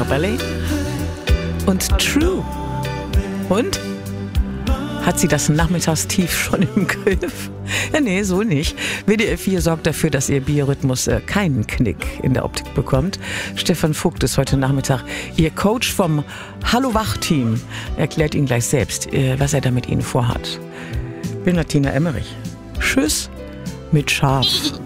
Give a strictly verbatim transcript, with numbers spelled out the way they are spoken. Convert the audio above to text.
Martina Ballet und True. Und? Hat sie das Nachmittagstief schon im Griff? Ja, nee, so nicht. W D R vier sorgt dafür, dass ihr Biorhythmus äh, keinen Knick in der Optik bekommt. Stefan Vogt ist heute Nachmittag Ihr Coach vom Hallo Wach-Team. Erklärt Ihnen gleich selbst, äh, was er da mit Ihnen vorhat. Ich bin Martina Emmerich. Tschüss mit Schaf.